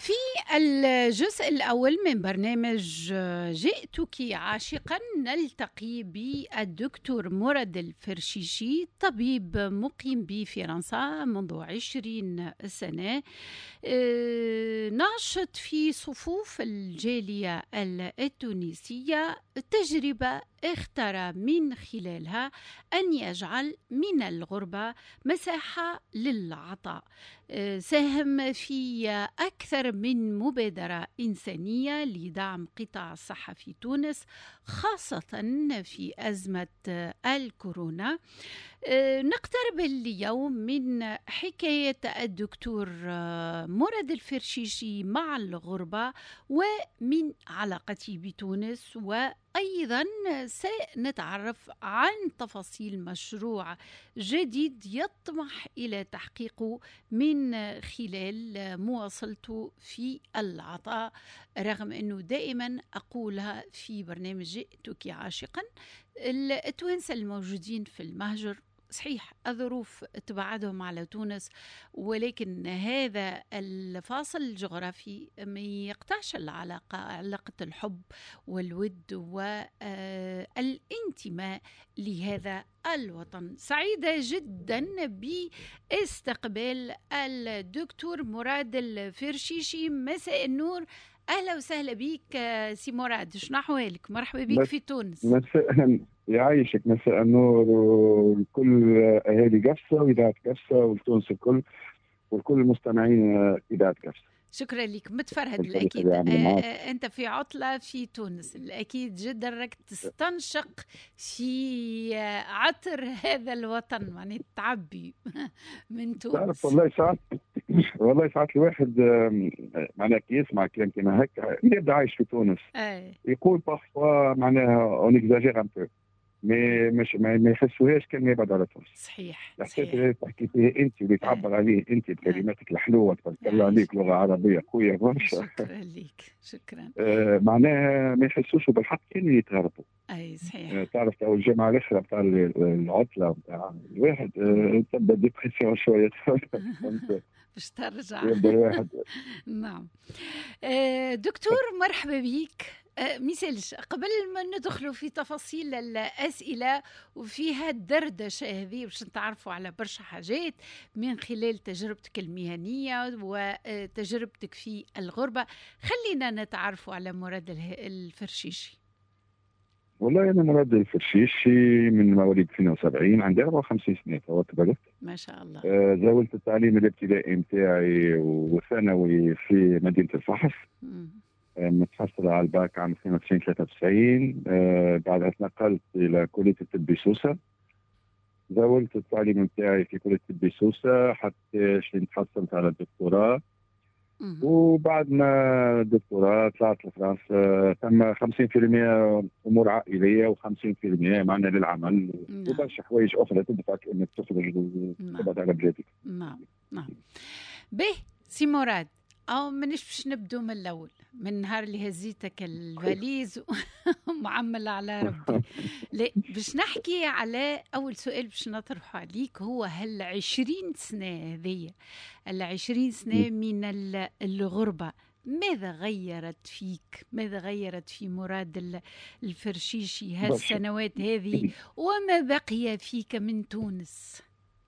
في الجزء الأول من برنامج جئتك عاشقا نلتقي بالدكتور مراد الفرشيشي، طبيب مقيم بفرنسا منذ 20 سنة، ناشط في صفوف الجالية التونسية، تجربة اختار من خلالها أن يجعل من الغربة مساحة للعطاء. ساهم في أكثر من مبادرة إنسانية لدعم قطاع الصحة في تونس، خاصة في أزمة الكورونا. نقترب اليوم من حكاية الدكتور مراد الفرشيشي مع الغربة ومن علاقته بتونس، وأيضا سنتعرف عن تفاصيل مشروع جديد يطمح إلى تحقيقه من خلال مواصلته في العطاء، رغم أنه دائما أقولها في برنامج جئتك عاشقا، التوانسة الموجودين في المهجر صحيح الظروف تبعدهم على تونس، ولكن هذا الفاصل الجغرافي ما يقطعش العلاقة، علاقة الحب والود والانتماء لهذا الوطن. سعيدة جدا باستقبال الدكتور مراد الفرشيشي. مساء النور، أهلا وسهلا بك سي مراد، شنو أحوالك؟ مرحبا بك في تونس. مساء يعيشك، مساء النور وكل أهالي قفصة وإذاعة قفصة والتونس الكل والكل المستمعين إذاعة قفصة. شكرا لك. متفرهد الأكيد، أنت في عطلة في تونس، الأكيد جدا راك تستنشق في عطر هذا الوطن، يعني تعبي من تونس. تعرف والله ساعات الواحد معناها كي يسمع كلام كيما هكا يبدا عايش في تونس يقول بارفوا معناها اون اكزاجير ان بو، مش ما يحسوهاش كان يبعد على تونس. صحيح. اللي تحكي فيه انت واللي تعبر عليه انت بكلماتك الحلوه، تبارك الله عليك، لغه عربيه قويه برشا. شكرا لك، شكرا. معناها ما يحسوش بالحق كانوا يتهربوا. اي صحيح. تعرف اول الجمعه الاخرى بتاع العطله بتاع الواحد تبدا ديبرسيون شويه باش ترجع. يبدا الواحد. نعم. دكتور مرحبا بك. مثالش قبل ما ندخلوا في تفاصيل الأسئلة وفيها الدردشة هذه باش نتعرفوا على برشا حاجات من خلال تجربتك المهنية وتجربتك في الغربة، خلينا نتعرفوا على مراد الفرشيشي. والله أنا مراد الفرشيشي من مواليد 72، عندي 54 سنة توت بلغت. ما شاء الله. زاولت التعليم الابتدائي متاعي والثانوي في مدينة الفحص. متحصل على الباك عام 92-93. بعدها تنقلت إلى كلية الطب بسوسة. زاولت التعليم متاعي في كلية الطب بسوسة حتى تحصلت على الدكتوراه. وبعد ما الدكتوراه طلعت لفرنسا، تم 50% امور عائليه و50% معنا للعمل. وبرشا حوايج اخرى تدفعك انك تخرج وتبعد على بلادك. نعم. به سي مراد، أو منش باش نبدو من الأول، من نهار اللي هزيتك الفاليز ومعمل على ربي. لا، باش نحكي على أول سؤال باش نطرح عليك، هو هل 20 سنة هذه، 20 سنة من الغربة، ماذا غيرت فيك؟ ماذا غيرت في مراد الفرشيشي هالسنوات هذه، وما بقي فيك من تونس؟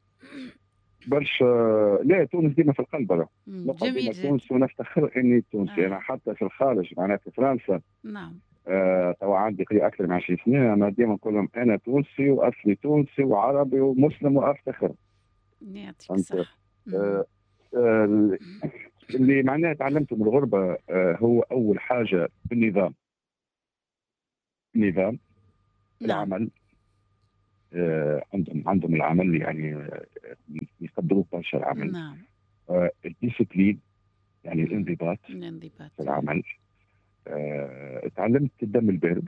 برشا. لا، تونس ديما في القلب. جميل. تونس ونفتخر اني تونسي. انا حتى في الخارج معناها في فرنسا. نعم. تو عندي اكثر من 20 سنه، انا ديما نقول لهم انا تونسي واصلي تونسي وعربي ومسلم وافتخر. يعطيك صح. اللي معناها تعلمته من الغربه هو اول حاجه النظام. نعم. العمل. عندهم العمل، يعني يقدروا برشا العمل. نعم. الديسيبلين، يعني الانضباط في العمل. تعلمت الدم البارد.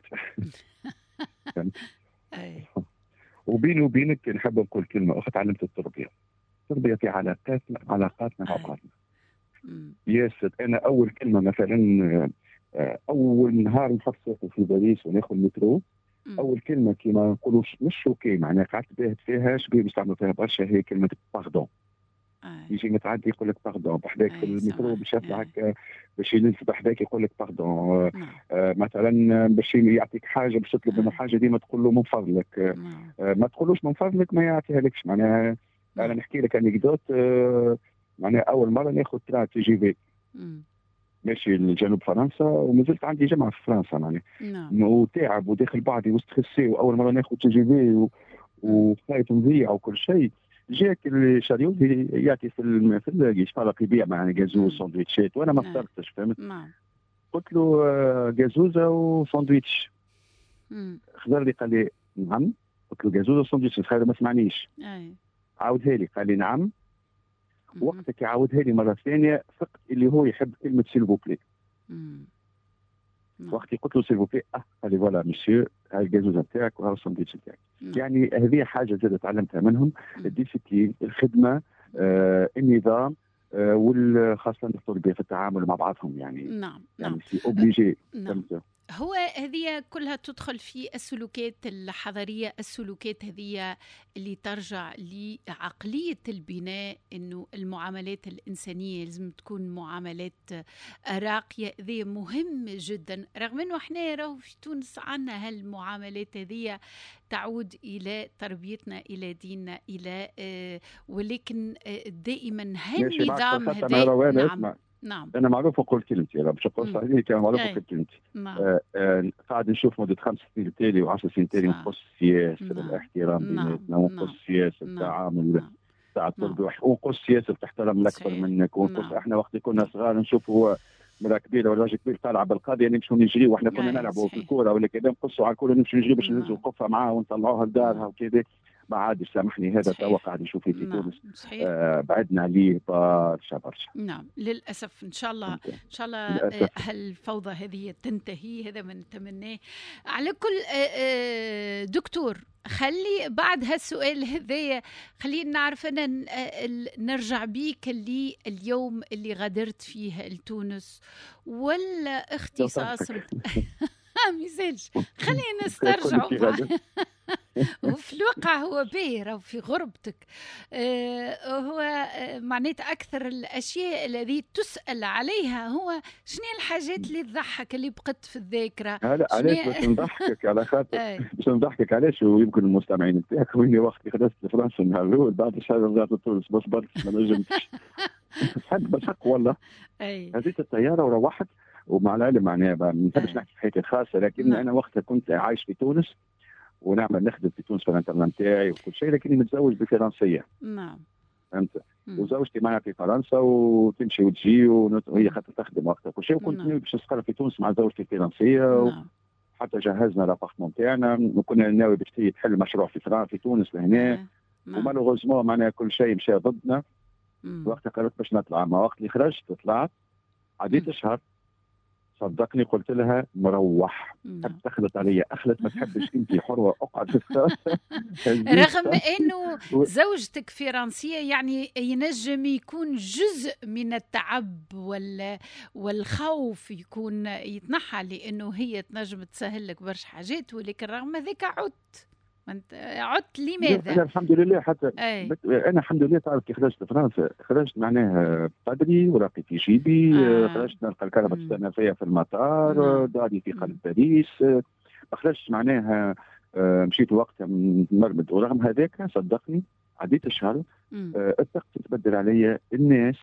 وبيني وبينك نحب نقول كلمه اخرى، تعلمت التربيه في علاقاتنا مع بعضنا. ياسر. انا اول كلمه مثلا اول نهار نحط في باريس وناخذ المترو، اول كلمه كيما نقولوا مش اوكي، معناها قعدت باهت فيها شبيه بيستعملوا فيها برشا، هي كلمه باردون. يجي متعدي يقول لك باردون بحذاك في المترو باش يطلع هكا باش يلف بحذاك يقول لك باردون. مثلا باش يعطيك حاجه باش تطلب منه حاجه ديما تقول له من فضلك. ما تقولوش من فضلك ما يعطيها لكش. معناها انا نحكي لك انكدوت. معناها اول مره ناخذ تران تي جي في ماشي لجنوب فرنسا ومازلت عندي جامعه في فرنسا معناها وتعب وداخل بعضي وستريسي واول مره ناخذ تي جي في وخايف نضيع وكل شيء. جاك الشريوط ياتي في الكيش فرق يبيع معنا جازوز ساندويتشات وانا ما اخترتش فهمت. قلت له جازوزه وساندويتش. خضر لي قال لي نعم. قلت له جازوزه وساندويتش خير ما سمعنيش. عاودها لي قال لي نعم. وقتك يعاودها لي مره ثانيه فقت اللي هو يحب كلمه سيلفوبلي. وقت قلت له سيلفوبلي قال لي فوالا مسيو هاي الجازوزه نتاعك وهذا الساندويتش نتاعك. يعني هذه حاجه زاد تعلمتها منهم. الديسيبلين الخدمه النظام والخاصه التربيه في التعامل مع بعضهم يعني. نعم سي اوبليجي. هو هذه كلها تدخل في السلوكات الحضارية، السلوكات هذه اللي ترجع لعقلية البناء، إنه المعاملات الإنسانية لازم تكون معاملات راقية. ذي مهم جدا، رغم إنه إحنا راهو في تونس عنا هالمعاملات هذه تعود إلى تربيتنا، إلى ديننا، إلى ولكن دائما هالنظام هذا. نعم انا معروف اقول كلمتي انا باش نقول صحيح كان معروف اقول كلمتي. قاعد نشوف مده 5 سنين التالي و10 سنين التالي نقص السياسه الاحترام بيناتنا ونقص السياسه التعامل تاع التربيه ونقص السياسه تحترم الاكبر منك ونقص. احنا وقت كنا صغار نشوفوا هو مرا كبيره ولا راجل كبير طالع بالقاضيه نمشوا نجري واحنا كنا نلعبوا في الكوره ولا كذا نقصوا على الكوره نمشوا نجري باش نهزوا القفه معاه ونطلعوها لدارها وكذا. ما عادش سامحني هذا توا قاعد نشوف في تونس. بعدنا عليه برشا. نعم للاسف. ان شاء الله هالفوضى هذه تنتهي، هذا ما نتمناه. على كل دكتور خلي بعد هالسؤال هذايا خلينا نعرف أنا نرجع بيك اليوم اللي غادرت فيه لتونس ولا اختصاص ميزالش خلينا نسترجعوا وفي الواقع هو باهر في غربتك. هو معنات أكثر الأشياء التي تسأل عليها هو شنو الحاجات اللي تضحك اللي بقت في الذاكرة. لا علاش باش نضحكك على خاطر باش نضحكك علاش ويمكن المستمعين نتاعك ويني وقت خدست فرنسا النهار الأول بعد الشهر رجعت لتونس بس برك ما نجمتش. بالحق والله هزيت الطيارة وروحت ومع العلم معناها ما نحبش نحكي في حياتي الخاصة لكن أنا وقتها كنت عايش في تونس ونعمل نخدم في تونس في الانترنت نتاعي وكل شيء لكني متزوج بفرنسيه. نعم فهمت. وزوجتي معنا في فرنسا وتمشي وتجي وهي خاطر تخدم وقتها كل شيء وكنت باش نستقر في تونس مع زوجتي الفرنسيه. حتى جهزنا الابارتمون تاعنا وكنا ناوي باش تحل مشروع في تونس لهنا. ومالوغوزمون معناها كل شيء مشى ضدنا. وقتها قررت باش نطلع. ما وقت اللي خرجت طلعت عديت شهر صدقني قلت لها مروح. تخلط علي أخلت ما تحبش انت حره اقعد في الخاصة. رغم انه زوجتك فرنسيه يعني ينجم يكون جزء من التعب والخوف يكون يتنحى لانه هي تنجم تسهل لك برشا حاجات ولكن رغم ذلك عدت لماذا؟ أنا الحمد لله حتى أنا الحمد لله تعرف كي خرجت فرنسا خرجت معناها قدري ورقي في جيبي. خرجت نلقى الكهرباء تستنى فيا في المطار. داري في قلب باريس. ما خرجتش معناها مشيت وقتها مرمد. ورغم هذاك صدقني عديت الشهر الطقس تتبدل عليا. الناس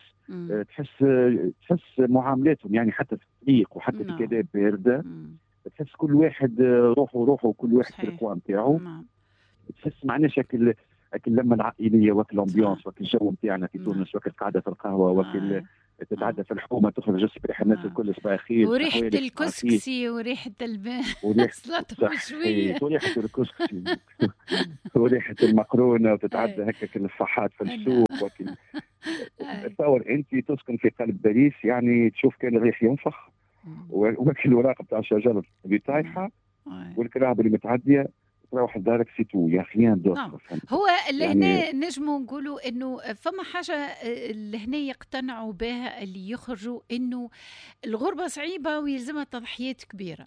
تحس معاملاتهم يعني حتى في الطريق وحتى في كذا باردة. تحس كل واحد روحه وكل واحد في القوى نتاعو. تحس معناه شكل اللمه العائليه وكل الامبيونس وكل الجو نتاعنا في تونس وكل قاعده في القهوه وكل تتعدى في الحومه تخرج الصباح الناس الكل صباح خير وريحه الكسكسي وريحه سلطه مشويه وريحه الكسكسي وريحه المقرونه وتتعدى هكاك الصحات في السوق وكل. تصور انت تسكن في قلب باريس يعني تشوف كان الريح ينفخ وكل الوراق بتاع الشجر اللي طايحه والكلاب اللي متعديه تروح لدارك سيتو يا خيان دوت. هو لهنا يعني نجموا نقولوا انه فما حاجه لهنا يقتنعوا بها اللي يخرجوا انه الغربه صعيبه ويلزمها تضحيات كبيره.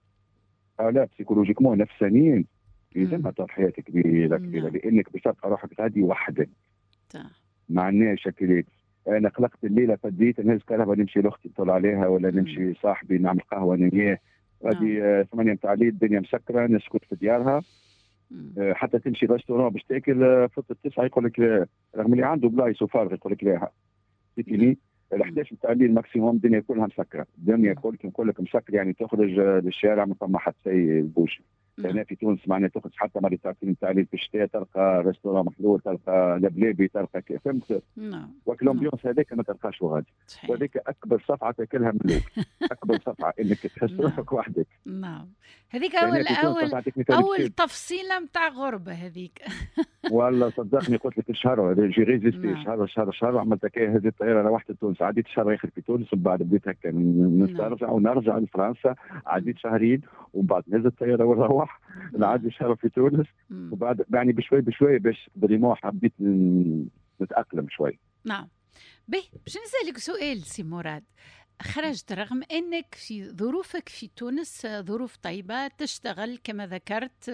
لا بسيكولوجيكمون نفسانيا يلزمها تضحيات كبيره لانك باش تلقى روحك تعدي وحدك. ما عندناش شكلات. انا قلقت الليله فديت نهز كهرباء نمشي لاختي نطل عليها ولا نمشي صاحبي نعمل قهوه نياه. غادي 8 متاع الليل الدنيا مسكره نسكت في ديارها. حتى تمشي ريستورون باش تاكل فوت 9 يقول لك رغم اللي عنده بلايص وفارغ يقول لك لا تجيني ال 11 متاع الليل ماكسيموم الدنيا كلها مسكره. الدنيا نقول لك مسكر يعني تخرج للشارع ما فما حتى شيء بوش. هنا في تونس معناها تخرج حتى مرة ساعتين متاع الليل في الشتاء تلقى ريستوران محلول تلقى لبليبي تلقى فهمت. والامبيونس هذاك ما تلقاش وغادي. وهذيك اكبر صفعه تاكلها من الاول. اكبر صفعه انك تحس روحك وحدك. نعم هذيك اول تفصيله نتاع غربه هذيك. والله صدقني قلت لك الشهر جي ريزيستي شهر عملت هكا. هذه الطياره روحت لتونس عديت شهر اخر في تونس ومن بعد بديت هكا نرجع لفرنسا. عديت شهرين ومن بعد نزلت الطياره ونروح نعدي شهر في تونس وبعد يعني بشوي باش بريمون حبيت نتاقلم شوي. نعم باش نسالك سؤال سي مراد. خرجت رغم أنك في ظروفك في تونس ظروف طيبة تشتغل كما ذكرت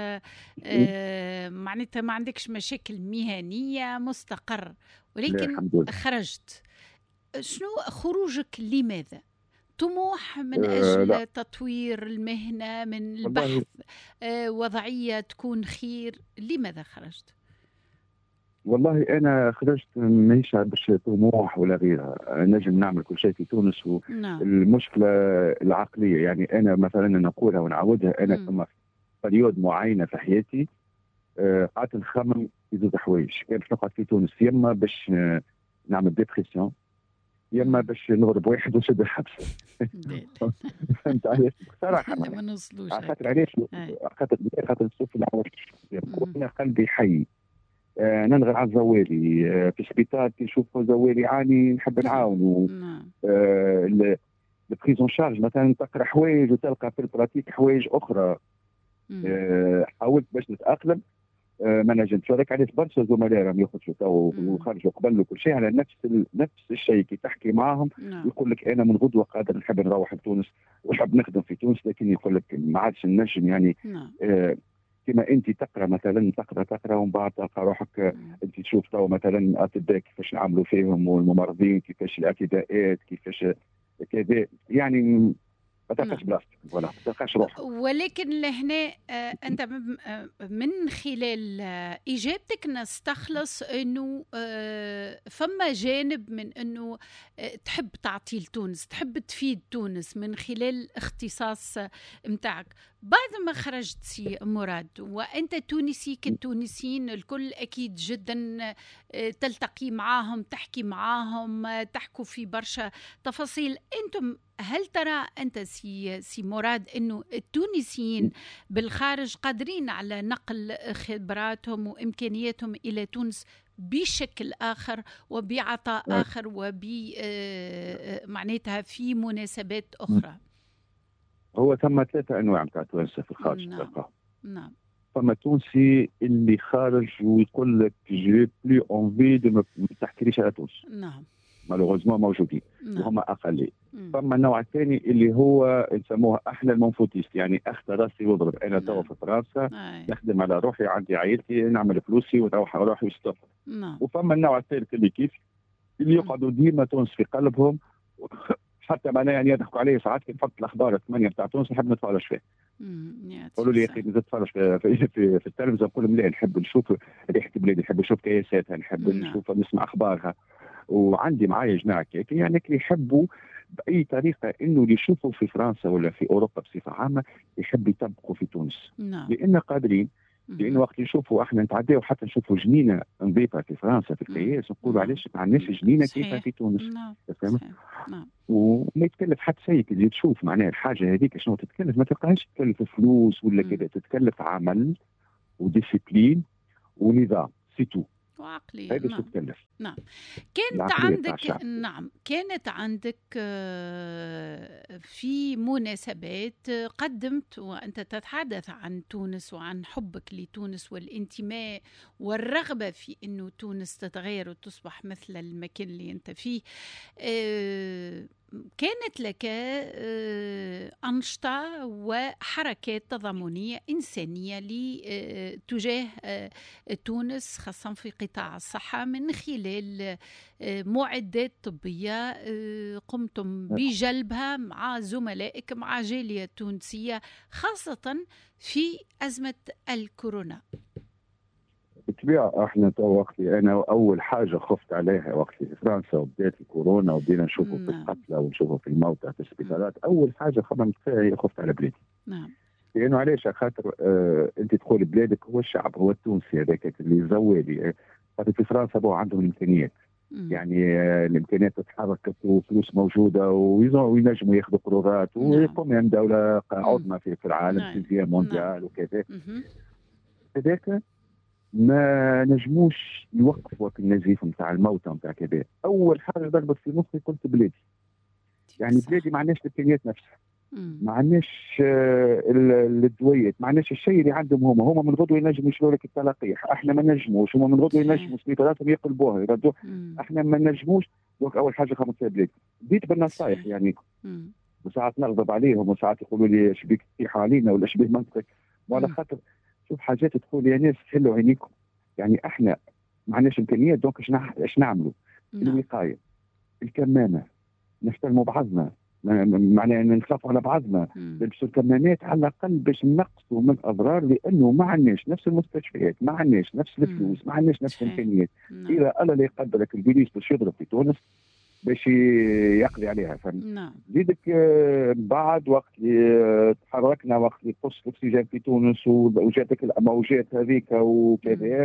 معناتها ما عندكش مشاكل مهنية مستقر ولكن خرجت. شنو خروجك لماذا؟ طموح من أجل تطوير المهنة من البحث وضعية تكون خير. لماذا خرجت؟ والله انا خرجت ماهيش باش طموح ولا غيرها. نجم نعمل كل شيء في تونس والمشكله العقليه. يعني انا مثلا نقولها ونعودها انا ثم بريود معينه في حياتي قعدت نخمم في زوج حوايج. كان باش نقعد في تونس يما باش نعمل ديبرسيون يما باش نضرب واحد ونشد الحبس. فهمت عليش؟ بصراحه ما نوصلوش خاطر علاش خاطر نشوف العواش انا قلبي حي. ننغر على الزوالي في السبيطار كي نشوف زوالي عاني نحب نعاونه. البريزون شارج مثلا تقرا حوايج وتلقى في البراتيك حوايج اخرى. حاولت باش نتاقلم ما نجمتش. هذاك علاش برشا زملاء راهم يخرجوا تو وخرجوا قبل وكل شيء على نفس الشيء. كي تحكي معاهم يقول لك انا من غدوه قادر نحب نروح لتونس ونحب نخدم في تونس لكن يقول لك ما عادش نجم يعني. كما انت تقرا مثلا تقرا ومن بعد تلقى روحك انت تشوف تو مثلا الاطباء كيفاش نعملوا فيهم والممرضين كيفاش الاعتداءات كيفاش كذا يعني ما تلقاش بلاصتك ولا ما تلقاش روحك. ولكن لهنا انت من خلال اجابتك نستخلص انه فما جانب من انه تحب تعطي لتونس تحب تفيد تونس من خلال اختصاص متاعك. بعد ما خرجت سي مراد وانت تونسي كالتونسيين الكل اكيد جدا تلتقي معاهم تحكي معاهم تحكوا في برشا تفاصيل. انتم هل ترى انت سي مراد انه التونسيين بالخارج قادرين على نقل خبراتهم وامكانياتهم الى تونس بشكل آخر وبعطاء آخر معناتها في مناسبات أخرى؟ هو ثم 3 أنواع متاع توانسة في الخارج. نعم. فما تونسي اللي خارج ويقول لك جي بلو اونفي دو ما تحكيليش على تونس. نعم. مالوغوزمون موجودين وهم أقلية. فما النوع الثاني اللي هو نسموه احنا المنفوتيست يعني اخذ راسي واضرب. انا توا في فرنسا نخدم على روحي عندي عائلتي نعمل فلوسي ونروح على روحي وستوب. وفما النوع الثالث اللي اللي يقعدوا ديما تونس في قلبهم حتى معناها يعني يضحكوا علي ساعات كي نحط الاخبار 8 بتاع تونس نحب نتفرج فيها. قولوا لي يا اخي نزيد نتفرج في التلفزيون نقول لهم لا نحب نشوف ريحه بلادي نحب نشوف كياساتها نحب نشوف نسمع اخبارها. وعندي معايا جماعه يعني اللي يحبوا باي طريقه انه اللي يشوفوا في فرنسا ولا في اوروبا بصفه عامه يحب يطبقوا في تونس. لان قادرين. لانه وقت يشوفوا احنا نتعداو حتى نشوفوا جنينه نظيفه في فرنسا في الكياس نقولوا علاش ما عندناش جنينه كيفها في تونس. وما يتكلف حتى شيء اللي تشوف معناها الحاجه هذيك شنو تتكلف ما تلقاهاش تتكلف فلوس ولا كذا تتكلف عمل وديسيبلين ونظام سيتو وعقلية. هذا تتكلف. نعم. كانت عندك في مناسبات قدمت وأنت تتحدث عن تونس وعن حبك لتونس والانتماء والرغبة في أنه تونس تتغير وتصبح مثل المكان اللي أنت فيه. كانت لك أنشطة وحركات تضامنية إنسانية تجاه تونس، خاصة في قطاع الصحة، من خلال معدات طبية قمتم بجلبها مع زملائك، مع جالية تونسية، خاصة في أزمة الكورونا. بالطبيعة احنا وقتي انا اول حاجة خفت عليها وقت في فرنسا وبدات الكورونا وبدينا نشوفوا في القتلى ونشوفوا في الموتى في السبيطارات، اول حاجة خممت فيها هي خفت على بلادي. نعم. لانه علاش؟ خاطر انت تدخل بلادك، هو الشعب هو التونسي هذاك اللي زوالي، خاطر في فرنسا بو عندهم الامكانيات. يعني الامكانيات تتحرك وفلوس موجوده وينجموا ياخذوا قرارات، ويقوم من دوله عظمى في العالم، سيزيام مونديال وكذا. هذاك ما نجموش يوقفوا النزيف نتاع الموتى نتاع كذا. اول حاجه ضربت في مخي قلت بلادي، يعني بلادي ما عندناش الامكانيات نفسها، ما عندناش الدويات، ما عندناش الشيء اللي عندهم هما من غدوه ينجموا يشروا لك التلقيح، احنا ما نجموش، هما من غدوه ينجموا سبيطاراتهم يقلبوها يردوها، احنا ما نجموش. دونك اول حاجه خمس فيها بلادي، بديت بالنصائح يعني. وساعات نغضب عليهم وساعات يقولوا لي اش بيك تطيحوا علينا ولا اش بيه منطقك، وعلى خاطر شوف حاجات تقول يا ناس حلوا عينيكم، يعني احنا ما عندناش امكانيات، دونك اش نعملوا؟ الوقايه، الكمامه، نحترموا بعضنا، معناها نخافوا على بعضنا، نلبسوا الكمامات على الاقل باش نقصوا من الاضرار، لانه ما عندناش نفس المستشفيات، ما عندناش نفس الفلوس، ما عندناش نفس الامكانيات. الى الله لا يقدرك البوليس باش يضرب في تونس باش يقضي عليها، فهمت؟ زيدك بعد وقت اللي تحركنا، وقت اللي قص الاكسجين في تونس وجاتك الاموجات هذيك وكذا،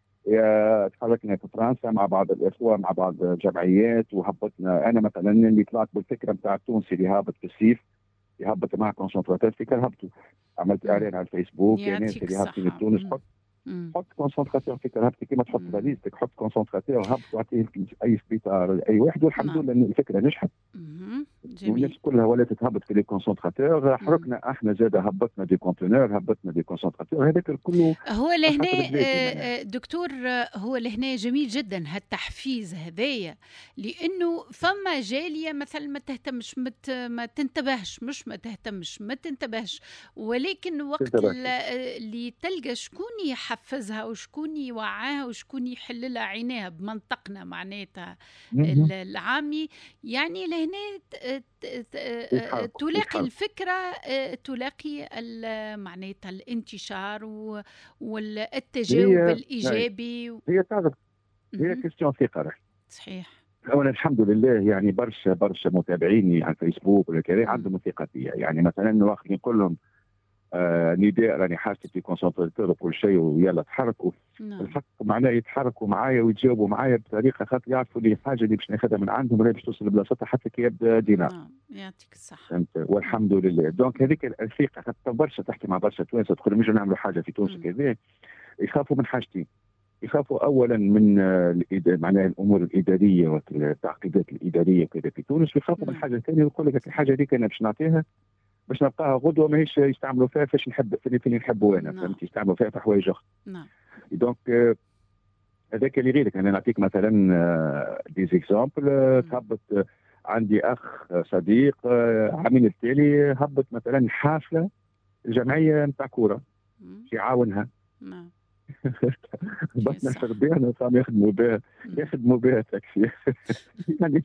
تحركنا في فرنسا مع بعض الاخوه، مع بعض الجمعيات، وهبطنا. انا مثلا اللي طلعت بالفكره نتاع التونسي اللي هابط في الصيف يهبط مع كونسنتراتور، فكره هبطوا، عملت اعلان على الفيسبوك يا ناس اللي هابطين لتونس حط كونسنتراتور في كرهبتك كيما تحط فاليزتك، حط كونسنتراتور هبط واعطيه اي سبيطار اي واحد، والحمد لله ان الفكره نجحت. والناس كلها ولات تهبط في لي كونسنتراتور. حركنا احنا زاد، هبطنا دي كونتينر، هبطنا دي كونسنتراتور، هذاك الكل هو لهنا دكتور، هو لهنا جميل جدا هالتحفيز هذايا، لانه فما جاليه مثلا ما تهتمش، ما تنتبهش، مش ما تهتمش، ما تنتبهش، ولكن وقت اللي تلقى شكون يحفزها وشكون يوعاها وشكون يحل لها عينيها بمنطقنا معناتها العامي، يعني لهنا تلاقي الفكرة، تلاقي معناتها الانتشار والتجاوب الإيجابي. هي تعرف هي كيستيون ثقة. صحيح. أولا الحمد لله يعني برشا متابعيني على الفيسبوك ولا كذا عندهم ثقة فيا، يعني مثلا وقت نقول لهم نداء راني حاسس في كونسنتراتور وكل شيء ويلا تحركوا، الحق معناه يتحركوا معايا ويتجاوبوا معايا بطريقه خاطر يعرفوا لي الحاجه اللي باش ناخذها من عندهم ولا باش توصل لبلاصتها حتى كي يبدا دينار. يعطيك الصحه. فهمت؟ والحمد لله. دونك هذيك الثقه خاطر برشا تحكي مع برشا توانسه تقول نجوا نعملوا حاجه في تونس كذا، يخافوا من حاجتين. يخافوا اولا من معناها الامور الاداريه والتعقيدات الاداريه كذا في تونس، ويخافوا من حاجه ثانيه، يقول لك الحاجه هذيك انا باش نعطيها باش نلقاها غدوه ماهيش يستعملوا فيها فاش نحب فين نحبوا انا، فهمت؟ يستعملوا فيها في حوايج اخرى. نعم. دونك هذاك اللي غيرك. انا نعطيك مثلا دي زيكزامبل. تهبط عندي اخ صديق عامين التالي هبط مثلا حافله الجمعيه نتاع كوره يعاونها. نعم. بس نحفظ بها نظام يخدموا بها تاكسي. يعني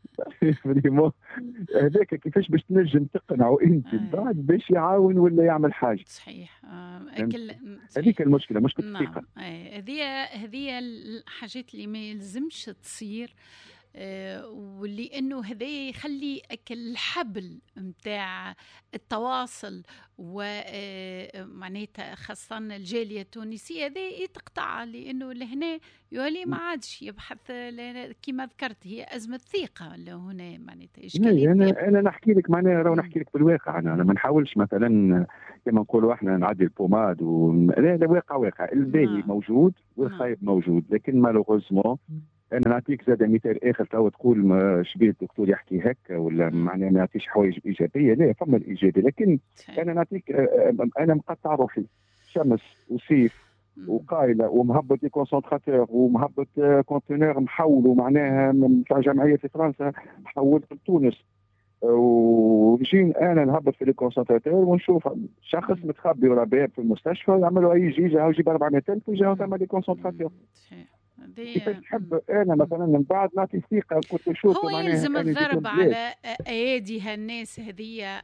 هذاك كيفاش باش تنجم تقنعوا انت بعد باش يعاون ولا يعمل حاجه. صحيح. هذيك المشكله، مشكله الثقه. هذه الحاجات اللي ما يلزمش تصير، ولانه هذا يخلي الحبل متاع التواصل ومعناتها خاصه الجاليه التونسيه هذا يتقطع، لانه لهنا يولي ما عادش يبحث كما ذكرت، هي ازمه ثقه هنا معناتها اشكاليه. انا نحكي لك معناها راهو نحكي لك بالواقع. انا ما نحاولش مثلا كما نقولوا احنا نعدي البوماد لا، واقع الباهي موجود والخايب موجود، لكن مالوغوزمون انا نعطيك زاد مثال اخر. تو تقول شبيه الدكتور يحكي هكا ولا معناها ما يعطيش حوايج ايجابيه، لا فما الايجابي، لكن انا نعطيك انا مقطع روحي شمس وصيف وقايله ومهبط دي كونسنتراتور ومهبط كونتينر محول، ومعناها نتاع جمعيه في فرنسا حولت لتونس ونجي انا نهبط في الكونسنتراتور ونشوف شخص متخبي ولا باب في المستشفى يعملوا اي جيجه يجيب 400,000 ويجاو ثم لي كونسنتراتور. كيفاش نحب انا مثلا من بعد نعطي ثقه كنت نشوف هو معناها يلزم انا الضرب على ايادي هالناس هذه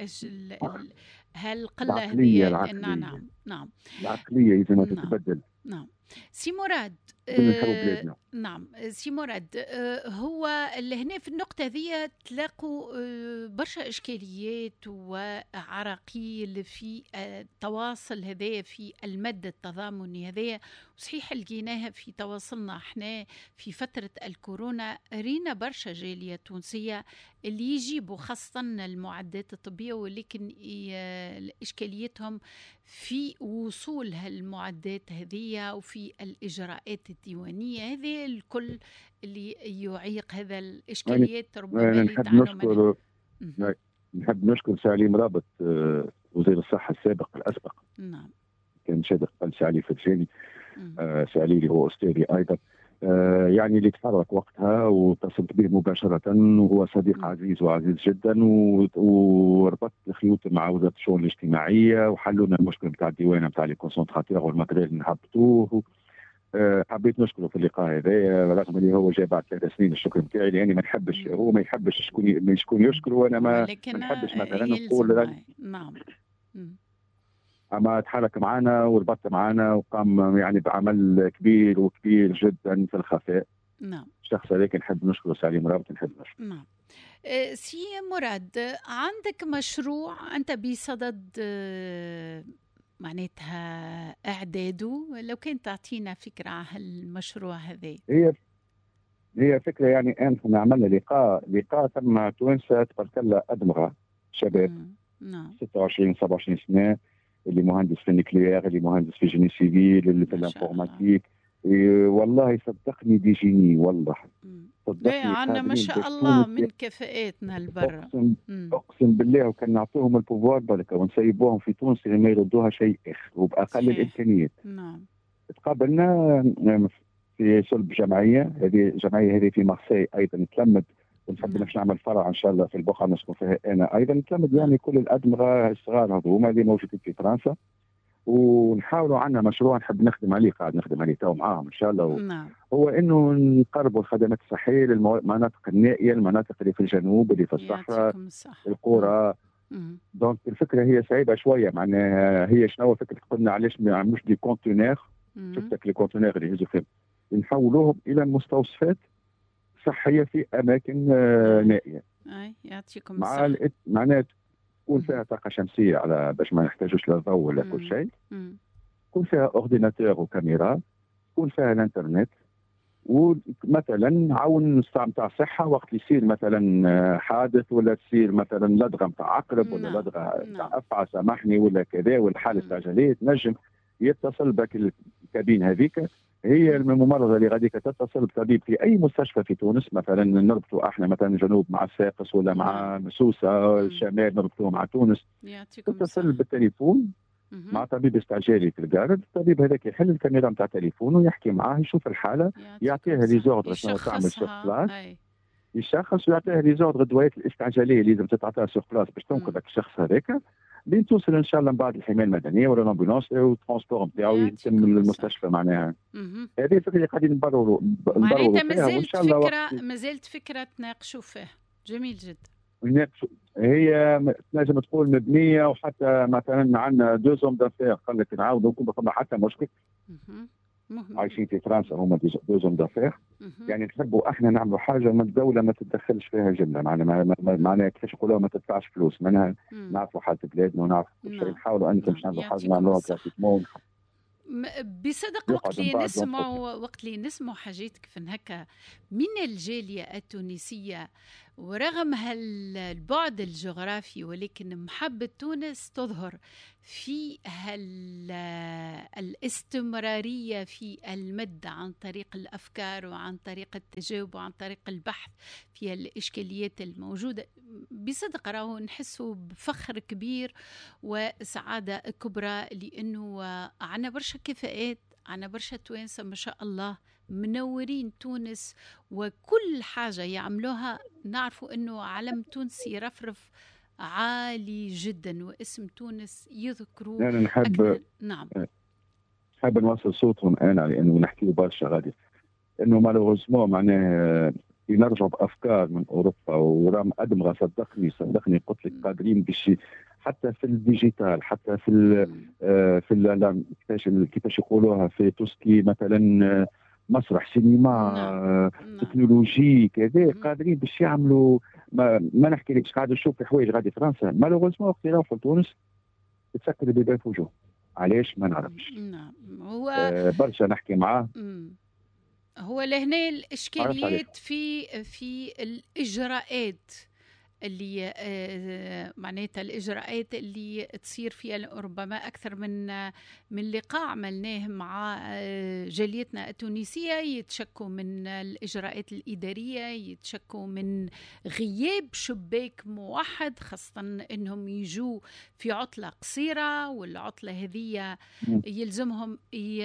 هالقله العقليه هذه. نعم العقليه يلزم نعم تتبدل. نعم سي مراد. نحبوا بلادنا. نعم سي مراد، هو اللي هنا في النقطة ذي تلاقوا برشا إشكاليات وعراقيل في التواصل هذا، في المد التضامني هذا. وصحيح لقيناها في تواصلنا احنا في فترة الكورونا، رينا برشا جالية تونسية اللي يجيبوا خاصة المعدات الطبية، ولكن إشكاليتهم في وصول هالمعدات هذه وفي الإجراءات الديوانية هذه الكل اللي يعيق هذا الإشكاليات. ربما اللي تعانوا منها. نحب نشكر سالي مرابط وزير الصحة الأسبق. نعم. كان شادق قال سالي فرشاني. سالي اللي هو أستاذي أيضا. يعني اللي تحرك وقتها واتصلت به مباشرة، وهو صديق عزيز وعزيز جدا، وربطت الخيوط مع وزارة الشؤون الاجتماعية وحلوا لنا المشكل نتاع الديوانة نتاع لي كونسونتراتور والماتريال نهبطوه. حبيت نشكره في اللقاء هذا رغم اللي هو جاء بعد 3 سنين الشكر نتاعي، لاني ما نحبش، هو ما يحبش شكون يشكره، وانا ما نحبش مثلا نقول. نعم. اما تحرك معنا وربط معنا وقام يعني بعمل كبير وكبير جدا في الخفاء. نعم. الشخص هذاك نحب نشكره سالي مرابط، نحب نشكره. نعم. سي مراد، عندك مشروع انت بصدد معناتها اعداده، لو كنت تعطينا فكره عن المشروع هذا. هي فكره يعني احنا عملنا لقاء ثم توانسه تبارك الله ادمغه شباب. نعم. 26 27 سنه، اللي مهندس في النيكليير، اللي مهندس في جيني سيفيل، اللي في الانفورماتيك. والله صدقني بيجيني والله. صدقني عندنا ما شاء الله من كفاءاتنا البرة. اقسم بالله، وكان نعطوهم البوفوار بركه ونسيبوهم في تونس ما يردوها شيء اخر وباقل الامكانيات. نعم. تقابلنا في صلب جمعيه، هذه في مارسي ايضا تلمد، ونحب باش نعمل فرع ان شاء الله في البقعه نسكن فيها انا ايضا. تلمد يعني كل الادمغه الصغار هذوما اللي موجودين في فرنسا، ونحاولوا عندنا مشروع نحب نخدم عليه، قاعد نخدم عليه تو معاهم ان شاء الله. نعم. هو انه نقربوا الخدمات الصحيه للمناطق النائيه، المناطق اللي في الجنوب، اللي في الصحراء، القرى. دونك الفكره هي صعيبه شويه، معناها هي شنو فكره قلنا علاش ما نعملوش دي كونتينر. شفتك لي كونتينر اللي يهزوا فيهم، نحولوهم الى مستوصفات صحيه في اماكن نائيه. يعطيكم الصحه. معناها تكون فيها طاقه شمسيه على باش ما نحتاجوش لا ضوء ولا كل شيء. تكون فيها اورديناتور وكاميرا، تكون فيها الانترنت، ومثلا نعاون نتاع صحه وقت يصير مثلا حادث، ولا تصير مثلا لدغه نتاع عقرب، ولا لدغه نتاع افعى سامحني ولا كذا، والحاله استعجاليه تنجم يتصل بك الكابين هذيك. هي الممرضه اللي غاديك تتصل بطبيب في اي مستشفى في تونس، مثلا نربطوا احنا مثلا جنوب مع الساقس ولا مع سوسه، الشمال نربطوه مع تونس. تتصل بالتليفون مع طبيب استعجالي في الجارد، الطبيب هذاك يحل الكاميرا نتاع التليفون ويحكي معاه، يشوف الحاله، يعطيها لي زوردر شنو تعمل سوغ بلاس، يشخص ويعطيها لي زوردر الدويات الاستعجاليه اللي لازم تتعطى سوغ بلاس باش تنقذك الشخص هذاك، لين توصل ان شاء الله من بعد الحمايه المدنيه ولا الامبولانس والترونسبور نتاعو يتم للمستشفى. معناها هذه الفكره اللي قاعدين نبرروا معناتها مازالت فكره تناقشوا فيها. جميل جدا. هي تنجم تقول مبنيه، وحتى مثلا عندنا 2 زوم دافير قال لك نعاودوا ما فما حتى مشكل. عايشين في فرنسا هما 2 زوم دافير. يعني نحبوا احنا نعملوا حاجه من الدوله ما تتدخلش فيها جمله، معناها كيفاش نقولوا ما تدفعش فلوس، معناها نعرفوا حاله بلادنا ونعرفوا كل شيء، نحاولوا انكم باش نعملوا حاجه نعملوها كراتيكمون. بصدق وقت اللي نسمع حاجات كيف هكا من الجالية التونسية، ورغم هالبعد الجغرافي ولكن محبة تونس تظهر في الاستمرارية في المد عن طريق الأفكار وعن طريق التجاوب وعن طريق البحث في الإشكاليات الموجودة. بصدق راهو نحسه بفخر كبير وسعادة كبرى، لأنه عنا برشا كفاءات، عنا برشا توانسة ما شاء الله منورين تونس، وكل حاجة يعملوها نعرفوا أنه علم تونس يرفرف عالي جدا، واسم تونس يذكروا أنا نحب أكثر. نعم، نحب نوصل صوتهم أنا، لأنه نحكي برشا غادي انه مالوغوزمون معناه ينرجعوا بافكار من اوروبا ورام ادمغه. صدقني قلت لك قادرين باش حتى في الديجيتال، حتى في كيفاش يقولوها في توسكي مثلا مسرح سينما تكنولوجي كذا، قادرين باش يعملوا. ما نحكي لك قاعد نشوف في حوايج غادي فرنسا مالوغوزمون وقت يروحوا لتونس تسكر البيبان في وجوه. علاش ما نعرفش. نعم، هو برشا نحكي معاه. هو لهنا الإشكاليات في الإجراءات اللي معناتها الإجراءات اللي تصير فيها ربما أكثر من لقاء عملناه مع جاليتنا التونسية. يتشكوا من الإجراءات الإدارية، يتشكوا من غياب شباك موحد، خاصة أنهم يجوا في عطلة قصيرة، والعطلة هذه يلزمهم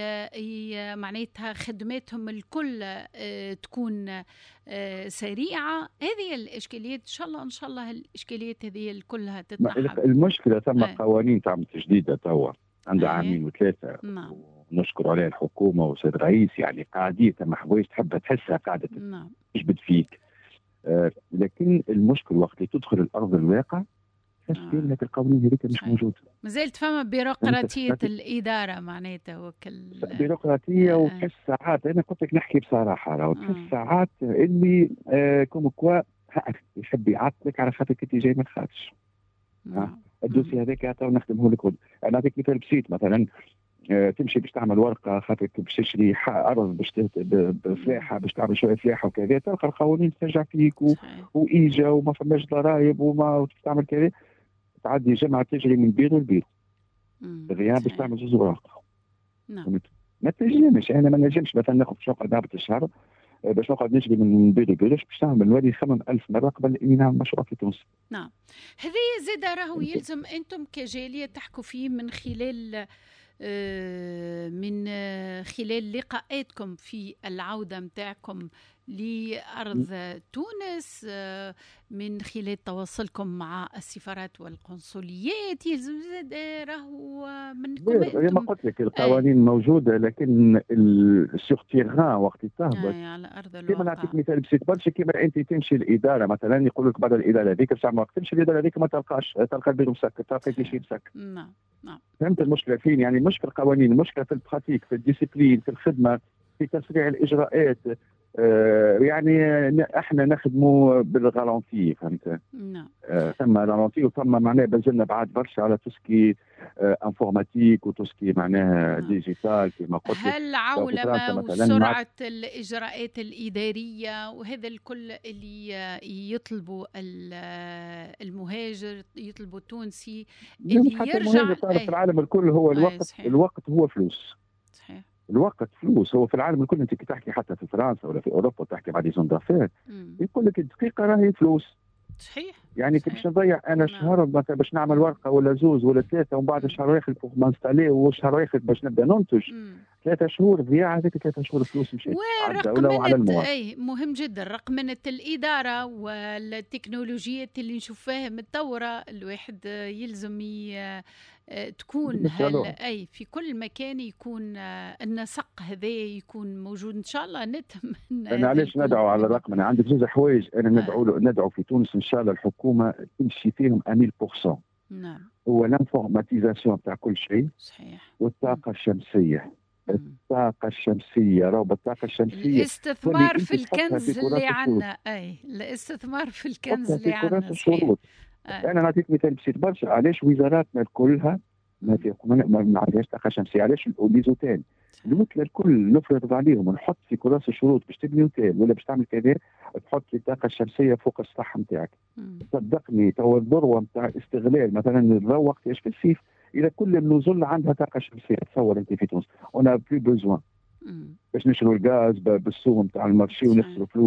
معناتها خدماتهم الكل تكون سريعة. هذه الإشكاليات إن شاء الله الإشكاليات هذه كلها تتنحى. المشكلة ثم قوانين تعمل جديدة توا عندها عامين وثلاثة، نشكر عليها الحكومة والسيد الرئيس، يعني قاعدين ثم حوايج تحب تحسها قاعدة تجبد فيك. لكن المشكل وقت اللي تدخل الأرض الواقع تشكيل لك القوانين هذيك مش موجودة. مازالت فما بيروقراطية الإدارة معناتها بيروقراطية وتحس ساعات. أنا قلت لك نحكي بصراحة، تحس ساعات اللي كوم كوا يحب يعطلك على خاطر كنت جاي ما تخافش. الدوسي هذاك تو نخدمه لك. أنا نعطيك مثال بسيط، مثلا تمشي باش تعمل ورقة خاطرك باش تشري أرض باش بفلاحة باش تعمل شوية فلاحة وكذا، تلقى القوانين ترجع فيك وإيجا وما فماش ضرائب وما تعمل كذا. تعدي جمعة تجري من بيرو لبيرو الرياض باش تعمل زوز اوراق. ما تنجمش. انا ما نجمش مثلا ناخذ شقه ضابط الشهر باش نقعد نجري من بيرو لبيرو باش تعمل نولي نخمم 1000 مره قبل اني نعمل مشروع في تونس. نعم، هذه زاد راهو يلزم انتم كجاليه تحكوا فيه من خلال لقاءاتكم في العودة متاعكم لأرض تونس، من خلال تواصلكم مع السفارات والقنصليات. يلزم راهو منكم زي ما قلت لك القوانين موجودة، لكن السيغتيغان وقت تهبط على أرض الواقع. كما نعطيك مثال بسيط برشا، كما أنت تمشي الإدارة مثلا يقول لك بعد الإدارة هذيك بساعة ما تمشي الإدارة هذيك ما تلقاش، تلقى البيرو مسكر، تلقى كل شيء مسكر. نعم. فهمت المشكلة فين؟ يعني المشكلة القوانين، المشكلة في البراتيك، في الديسيبلين، في الخدمة، في تسريع الإجراءات. يعني احنا نخدموا بالغالونتي، فهمت؟ نعم. ثم غالونتي وثم معناه بنزلنا بعد برشا على توسكي انفورماتيك وتوسكي معناها ديجيتال كما قلت. هل عولمة وسرعة الإجراءات الإدارية وهذا الكل اللي يطلبوا المهاجر، يطلبوا التونسي اللي يرجع في العالم الكل هو الوقت. الوقت هو فلوس. صحيح. الوقت فلوس. هو في العالم الكل انت كي تحكي حتى في فرنسا ولا في اوروبا تحكي مع دي زون دافير يقول لك الدقيقه راهي فلوس. صحيح. يعني كي باش نضيع انا شهر باش نعمل ورقه ولا زوز ولا ثلاثه، ومن بعد شهر واحد فوق ما نستالي وشهر واحد باش نبدا ننتج. 3 شهور ضياع، هذيك 3 شهور فلوس مشيت على الدوله وعلى المواطن. اي مهم جدا رقمنه الاداره والتكنولوجيات اللي نشوفها متطوره. الواحد يلزم تكون اي في كل مكان يكون النسق هذا يكون موجود ان شاء الله. نتمنى. انا علاش ندعو على الرقم؟ انا عندك زوج حوايج انا ندعو في تونس ان شاء الله الحكومه تمشي فيهم 100%. نعم. هو الانفورماتيزاسيون تاع كل شيء. صحيح. والطاقه الشمسيه. الطاقة الشمسية، رغبة الطاقة الشمسية. الاستثمار في الكنز اللي عندنا. الاستثمار في الكنز اللي عندنا. أنا نعطيك مثال بسيط برشا. علاش وزاراتنا كلها ما عندهاش طاقة شمسية؟ علاش ليزوتيل الوكلاء الكل نفرض عليهم ونحط في كراسة شروط باش تبني اوتيل ولا باش تعمل كذا تحط لي الطاقة الشمسية فوق السطح نتاعك. صدقني تو الذروة نتاع استغلال مثلا الضوء وقت في الصيف إذا كل النزل عندها طاقة شمسية. تصور أنت في تونس أنا بلو بوزوان باش نشروا الغاز بالسوق نتاع المارشي ونخسروا فلوس.